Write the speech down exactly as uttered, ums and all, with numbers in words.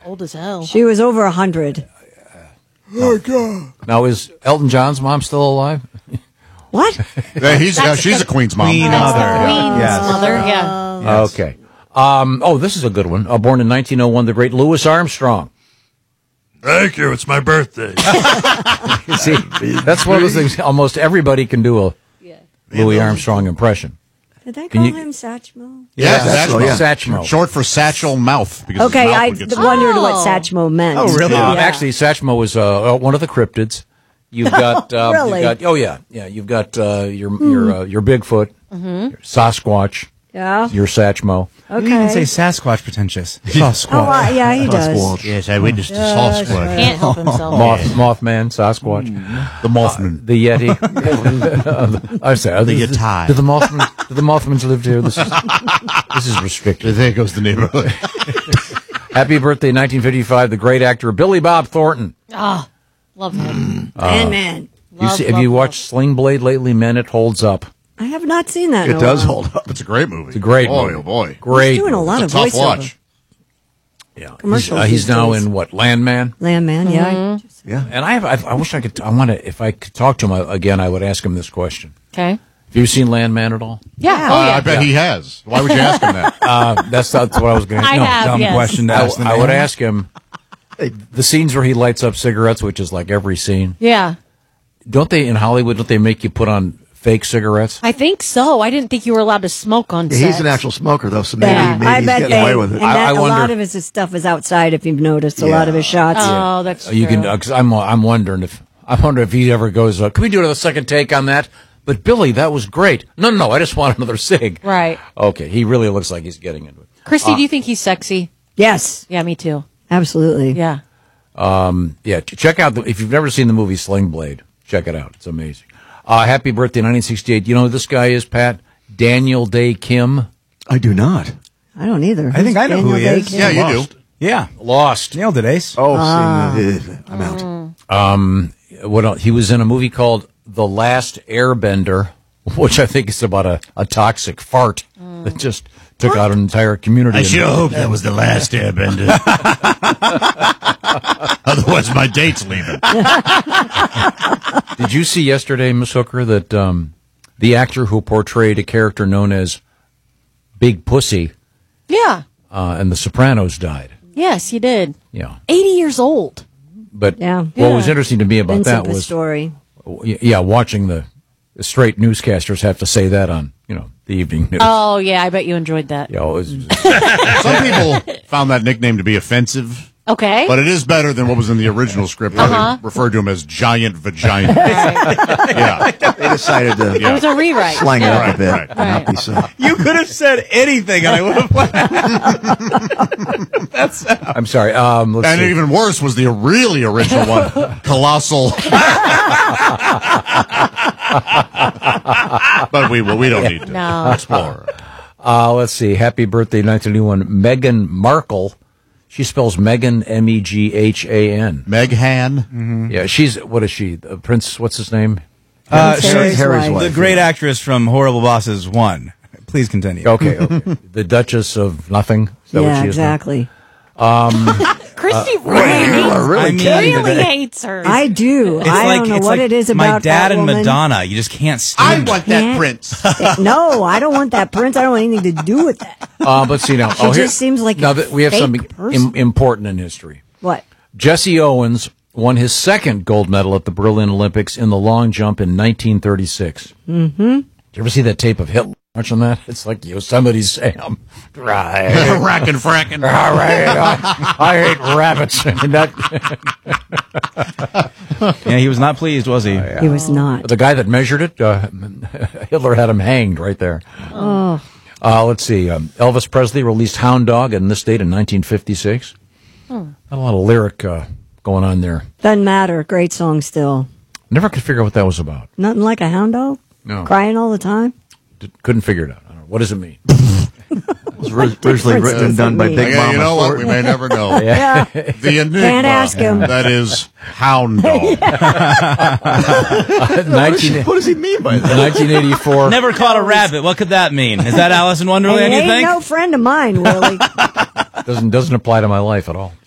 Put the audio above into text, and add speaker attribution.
Speaker 1: Old as hell.
Speaker 2: She was over a hundred.
Speaker 3: Oh, God.
Speaker 4: Now, is Elton John's mom still alive?
Speaker 2: What?
Speaker 3: Yeah, he's, uh, she's a Queen's mom.
Speaker 5: Queen
Speaker 1: That's
Speaker 5: mother.
Speaker 1: the Queen's
Speaker 5: Yes.
Speaker 1: mother, yeah.
Speaker 5: Yes.
Speaker 4: Okay. Um, oh, this is a good one. Uh, born in nineteen oh one, the great Louis Armstrong.
Speaker 6: Thank you. It's my birthday.
Speaker 4: See, that's one of those things. Almost everybody can do a Louis Armstrong impression.
Speaker 2: Did they
Speaker 4: Can
Speaker 2: call
Speaker 4: you-
Speaker 2: him Satchmo?
Speaker 3: Yeah,
Speaker 4: Satchmo.
Speaker 3: Satchmo.
Speaker 4: Satchmo.
Speaker 3: Short for satchel mouth. Because his
Speaker 2: Okay,
Speaker 3: mouth
Speaker 2: I
Speaker 3: would get
Speaker 2: wondered
Speaker 1: Oh.
Speaker 2: what Satchmo meant.
Speaker 5: Oh, really?
Speaker 4: Uh,
Speaker 2: Yeah.
Speaker 4: Actually, Satchmo was uh, uh, one of the cryptids. You've got, um,
Speaker 2: Really?
Speaker 4: you've got, oh yeah, yeah. You've got uh, your your uh, your Bigfoot, your Sasquatch,
Speaker 2: Yeah.
Speaker 4: your Satchmo.
Speaker 5: You didn't even
Speaker 2: Okay.
Speaker 5: say Sasquatch pretentious.
Speaker 2: Oh,
Speaker 5: Sasquatch.
Speaker 2: uh, yeah, he does.
Speaker 3: Yes, I witnessed a
Speaker 2: Yes,
Speaker 3: Sasquatch.
Speaker 2: right.
Speaker 1: Can't help himself.
Speaker 4: Moth, Mothman, Sasquatch,
Speaker 3: The Mothman.
Speaker 4: the Yeti. I say,
Speaker 3: The
Speaker 4: the
Speaker 3: Yeti.
Speaker 4: Do the Mothman? Do the Mothmans live here? This is this is restricted.
Speaker 3: There goes the neighborhood.
Speaker 4: Happy birthday, nineteen fifty-five, the great actor Billy Bob Thornton.
Speaker 1: Ah, love him.
Speaker 2: Man, man.
Speaker 4: You
Speaker 1: Love,
Speaker 4: see, have
Speaker 1: love,
Speaker 4: you
Speaker 1: love.
Speaker 4: watched Sling Blade lately? Man, it holds up.
Speaker 2: I have not seen that. in
Speaker 3: It
Speaker 2: a
Speaker 3: does
Speaker 2: while.
Speaker 3: hold up. It's a great movie. It's
Speaker 4: a great
Speaker 3: boy,
Speaker 4: movie.
Speaker 3: Oh, boy.
Speaker 4: Great.
Speaker 2: He's doing a lot
Speaker 3: It's
Speaker 2: of
Speaker 3: a tough
Speaker 2: voiceover.
Speaker 3: watch.
Speaker 4: Yeah. He's,
Speaker 2: Commercials
Speaker 4: uh, he's
Speaker 2: these
Speaker 4: now
Speaker 2: days.
Speaker 4: in what, Landman?
Speaker 2: Landman, yeah.
Speaker 3: Yeah.
Speaker 4: And I have, I, I wish I could, I want to, if I could talk to him again, I would ask him this question.
Speaker 1: Okay.
Speaker 4: Have you seen Landman at all?
Speaker 1: Yeah.
Speaker 3: Uh,
Speaker 1: Oh, yeah.
Speaker 3: I bet he has. Why would you ask him that?
Speaker 4: Uh, that's, that's what I was going to
Speaker 1: I
Speaker 4: no,
Speaker 1: have,
Speaker 5: Dumb
Speaker 1: yes.
Speaker 5: question to
Speaker 4: I,
Speaker 5: ask the
Speaker 4: I would
Speaker 5: man.
Speaker 4: ask him, the scenes where he lights up cigarettes, which is like every scene,
Speaker 1: Yeah.
Speaker 4: don't they, in Hollywood, don't they make you put on fake cigarettes?
Speaker 1: I think so. I didn't think you were allowed to smoke on set.
Speaker 7: He's an actual smoker, though, so maybe,
Speaker 1: Yeah.
Speaker 7: maybe
Speaker 2: I
Speaker 7: he's
Speaker 2: bet
Speaker 7: getting
Speaker 2: they,
Speaker 7: away with it.
Speaker 2: and
Speaker 4: I-
Speaker 2: that,
Speaker 4: I
Speaker 2: a lot
Speaker 4: wonder-
Speaker 2: of his stuff is outside if you've noticed. A lot of his shots.
Speaker 1: Oh, that's
Speaker 4: Uh, You
Speaker 1: true.
Speaker 4: can, uh, cause I'm, I'm wondering if, I'm wondering if he ever goes, uh, can we do another second take on that? But Billy, that was great. No, no, no, I just want another cig.
Speaker 1: Right.
Speaker 4: Okay, he really looks like he's getting into it.
Speaker 1: Christy, do you think he's sexy?
Speaker 2: Yes,
Speaker 1: Yeah, me too.
Speaker 2: absolutely.
Speaker 1: Yeah.
Speaker 4: Yeah, ch- check out the, if you've never seen the movie Sling Blade, check it out. It's amazing. Uh, happy birthday, nineteen sixty-eight. You know who this guy is, Pat? Daniel Day Kim.
Speaker 7: I do not.
Speaker 2: I don't either.
Speaker 5: I think I know who he is.
Speaker 3: Yeah, you do.
Speaker 5: Yeah.
Speaker 4: Lost.
Speaker 5: Nailed it, Ace.
Speaker 7: Oh,
Speaker 2: Ah.
Speaker 7: see, uh, I'm out.
Speaker 4: Um, what else? He was in a movie called The Last Airbender, which I think is about a, a toxic fart that just took out an entire community.
Speaker 3: I sure hope that was the last Airbender. Otherwise, my date's leaving.
Speaker 4: Did you see yesterday, Miss Hooker, that um, the actor who portrayed a character known as Big Pussy
Speaker 1: Yeah.
Speaker 4: uh, in The Sopranos died?
Speaker 1: Yes, he did.
Speaker 4: Yeah.
Speaker 1: eighty years old.
Speaker 4: But
Speaker 2: Yeah.
Speaker 4: what was interesting to me about
Speaker 2: Vincent
Speaker 4: that was,
Speaker 2: story.
Speaker 4: yeah, watching the, the straight newscasters have to say that on, you know, the evening news.
Speaker 1: Oh, yeah, I bet you enjoyed that.
Speaker 4: You know, it was,
Speaker 3: Some people found that nickname to be offensive,
Speaker 1: Okay.
Speaker 3: but it is better than what was in the original script, where
Speaker 1: Uh-huh.
Speaker 3: they referred to him as giant vagina. Yeah.
Speaker 7: They decided to
Speaker 1: It was a rewrite.
Speaker 7: slang it
Speaker 1: Yeah.
Speaker 7: up a bit.
Speaker 3: Right,
Speaker 7: and not be so.
Speaker 5: You could have said anything and I would have laughed.
Speaker 4: I'm sorry. Um, let's
Speaker 3: And
Speaker 4: see.
Speaker 3: even worse was the really original one, Colossal. But we well, we don't need to
Speaker 1: No.
Speaker 3: explore.
Speaker 4: Uh, let's see. Happy birthday, nineteen eighty-one. Meghan Markle. She spells Megan, M E G H A N.
Speaker 3: Meghan.
Speaker 4: Yeah, she's, what is she? The Prince, what's his name?
Speaker 5: Uh,
Speaker 2: Harry's
Speaker 5: Sherry's
Speaker 7: Harry's
Speaker 2: wife.
Speaker 7: wife.
Speaker 5: the great actress from Horrible Bosses one. Please continue.
Speaker 4: Okay, okay. The Duchess of Nothing. Is that what
Speaker 2: Yeah,
Speaker 4: she is now?
Speaker 2: exactly.
Speaker 1: Christy
Speaker 7: You
Speaker 1: really,
Speaker 7: are really
Speaker 5: I mean,
Speaker 7: kidding
Speaker 1: really
Speaker 7: today.
Speaker 1: hates her.
Speaker 2: I do.
Speaker 5: It's
Speaker 2: I
Speaker 5: like,
Speaker 2: don't know
Speaker 5: it's
Speaker 2: what
Speaker 5: like
Speaker 2: it is
Speaker 5: my
Speaker 2: about
Speaker 5: dad
Speaker 2: that
Speaker 5: and
Speaker 2: woman.
Speaker 5: Madonna. You just can't stand it.
Speaker 2: Can't-
Speaker 3: prince.
Speaker 2: No, I don't want that prince. I don't want anything to do with that.
Speaker 4: Uh, but see now.
Speaker 2: She
Speaker 4: oh, here-
Speaker 2: just seems like
Speaker 4: now
Speaker 2: a
Speaker 4: that we have
Speaker 2: fake
Speaker 4: something
Speaker 2: person.
Speaker 4: im- important in history.
Speaker 2: What?
Speaker 4: Jesse Owens won his second gold medal at the Berlin Olympics in the long jump in nineteen thirty-six. Mm-hmm. Did you ever see that tape of Hitler watching that? It's like Yosemite Sam. Right.
Speaker 3: Rackin' frackin'.
Speaker 4: All right. I, I hate rabbits. And that,
Speaker 5: Yeah, he was not pleased, was he?
Speaker 2: He was not.
Speaker 4: the guy that measured it, uh, Hitler had him hanged right there.
Speaker 2: Oh.
Speaker 4: Uh, let's see. Um, Elvis Presley released Hound Dog in this date in nineteen fifty-six.
Speaker 2: Hmm.
Speaker 4: Had a lot of lyric uh, going on there.
Speaker 2: Doesn't matter. Great song still.
Speaker 4: Never could figure out what that was about.
Speaker 2: Nothing like a hound dog?
Speaker 4: No.
Speaker 2: Crying all the time?
Speaker 4: D- couldn't figure it out. I don't know. What does it mean?
Speaker 7: It was ori- originally written and done by
Speaker 2: Yeah,
Speaker 7: Big
Speaker 3: Yeah,
Speaker 7: Mama
Speaker 3: you know what? We
Speaker 7: Thornton.
Speaker 3: may never know.
Speaker 2: Yeah.
Speaker 3: The enigma
Speaker 2: Can't ask him.
Speaker 3: that is Hound Dog.
Speaker 4: nineteen,
Speaker 7: What does he mean by that?
Speaker 4: nineteen eighty-four.
Speaker 5: Never caught a rabbit. What could that mean? Is that Alice in
Speaker 2: It
Speaker 5: Wonderland, you
Speaker 2: ain't
Speaker 5: think?
Speaker 2: no friend of mine, Willie.
Speaker 4: Doesn't doesn't apply to my life at all.